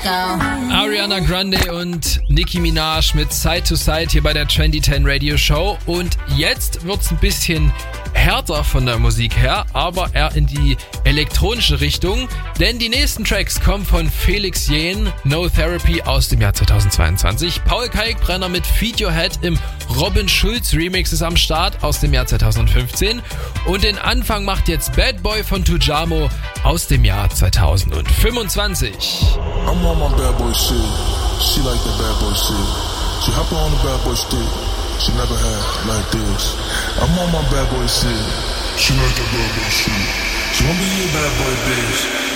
Ariana Grande und Nicki Minaj mit Side to Side hier bei der Trendy 10 Radio Show. Und jetzt wird's ein bisschen härter von der Musik her, aber eher in die elektronische Richtung. Denn die nächsten Tracks kommen von Felix Jähn, No Therapy aus dem Jahr 2022. Paul Kalkbrenner mit Feed Your Head im Robin Schulz Remix ist am Start aus dem Jahr 2015. Und den Anfang macht jetzt Bad Boy von Tujamo aus dem Jahr 2025. I'm on my bad boy shit. She like that bad boy shit. She hop on the bad boy stick. She never had like this. I'm on my bad boy shit. She like that bad boy shit. She wanna be a bad boy bitch.